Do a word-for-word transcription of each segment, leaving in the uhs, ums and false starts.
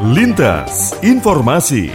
Lintas Informasi.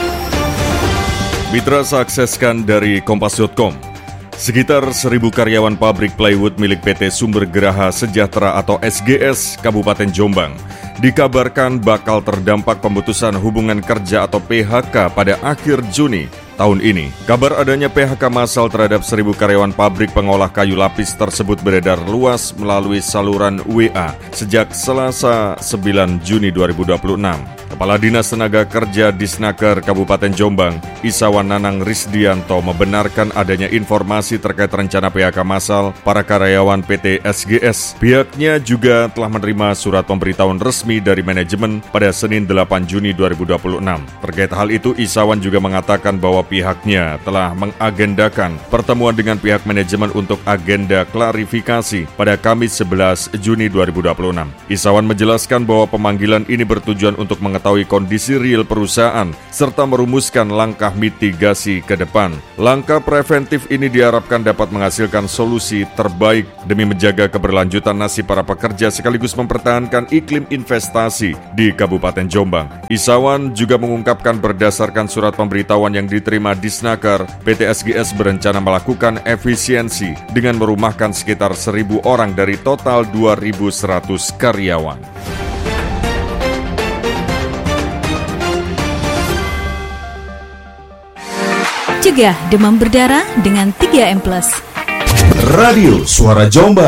Mitra sakseskan dari kompas dot com. Sekitar seribu karyawan pabrik plywood milik P T Sumber Geraha Sejahtera atau S G S Kabupaten Jombang dikabarkan bakal terdampak pemutusan hubungan kerja atau P H K pada akhir Juni tahun ini. Kabar adanya P H K massal terhadap seribu karyawan pabrik pengolah kayu lapis tersebut beredar luas melalui saluran W A sejak Selasa sembilan Juni dua ribu dua puluh enam. Kepala Dinas Tenaga Kerja Disnaker Kabupaten Jombang, Isawan Nanang Risdianto membenarkan adanya informasi terkait rencana P H K massal para karyawan P T S G S. Pihaknya juga telah menerima surat pemberitahuan resmi dari manajemen pada Senin delapan Juni dua ribu dua puluh enam. Terkait hal itu, Isawan juga mengatakan bahwa pihaknya telah mengagendakan pertemuan dengan pihak manajemen untuk agenda klarifikasi pada Kamis sebelas Juni dua ribu dua puluh enam. Isawan menjelaskan bahwa pemanggilan ini bertujuan untuk mengetahui mengetahui kondisi real perusahaan serta merumuskan langkah mitigasi ke depan. Langkah preventif ini diharapkan dapat menghasilkan solusi terbaik demi menjaga keberlanjutan nasib para pekerja sekaligus mempertahankan iklim investasi di Kabupaten Jombang. Isawan juga mengungkapkan berdasarkan surat pemberitahuan yang diterima Disnaker, P T S G S berencana melakukan efisiensi dengan merumahkan sekitar seribu orang dari total dua ribu seratus karyawan. Cegah demam berdarah dengan tiga M plus. Radio Suara Jombang.